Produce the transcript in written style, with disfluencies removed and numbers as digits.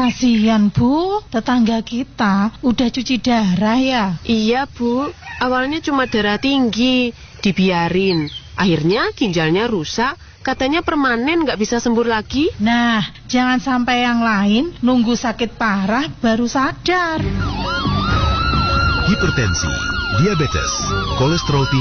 Kasihan Bu, tetangga kita udah cuci darah ya. Iya Bu, awalnya cuma darah tinggi, dibiarin. Akhirnya ginjalnya rusak, katanya permanen nggak bisa sembuh lagi. Nah, jangan sampai yang lain nunggu sakit parah baru sadar. Hipertensi, diabetes, kolesterol tinggi.